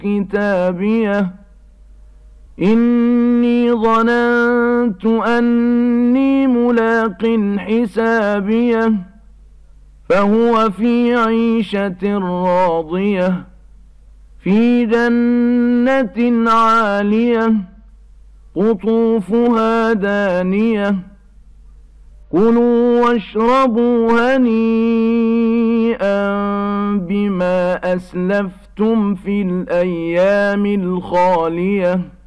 كتابيه إني ظننت أني ملاق حسابيه فهو في عيشة راضية في جنة عالية قطوفها دانية كلوا واشربوا هنيئا بما أسلفتم في الأيام الخالية